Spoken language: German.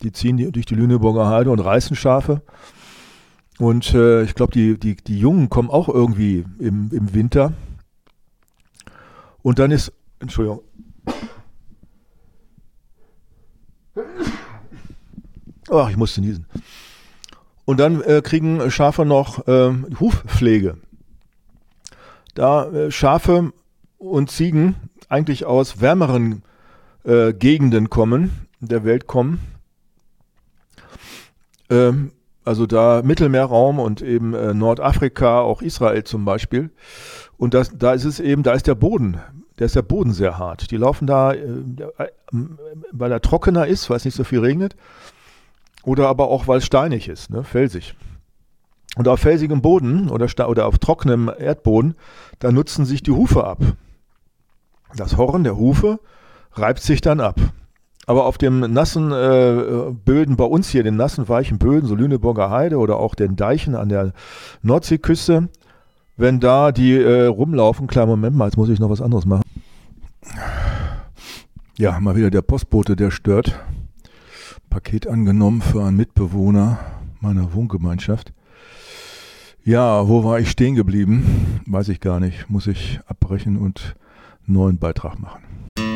Die ziehen durch die Lüneburger Heide und reißen Schafe. Und ich glaube, die Jungen kommen auch irgendwie im Winter. Und dann ist, Entschuldigung. Ach, ich musste niesen. Und dann kriegen Schafe noch Hufpflege. Da Schafe und Ziegen eigentlich aus wärmeren Gegenden der Welt kommen, also da Mittelmeerraum und eben Nordafrika, auch Israel zum Beispiel. Und da ist der Boden sehr hart. Die laufen da, weil er trockener ist, weil es nicht so viel regnet, oder aber auch, weil es steinig ist, ne, felsig. Und auf felsigem Boden oder auf trockenem Erdboden, da nutzen sich die Hufe ab. Das Horn der Hufe reibt sich dann ab. Aber auf dem nassen Böden, bei uns hier, den nassen, weichen Böden, so Lüneburger Heide oder auch den Deichen an der Nordseeküste, wenn da die rumlaufen, klar, Moment mal, jetzt muss ich noch was anderes machen. Ja, mal wieder der Postbote, der stört. Paket angenommen für einen Mitbewohner meiner Wohngemeinschaft. Ja, wo war ich stehen geblieben? Weiß ich gar nicht. Muss ich abbrechen und einen neuen Beitrag machen.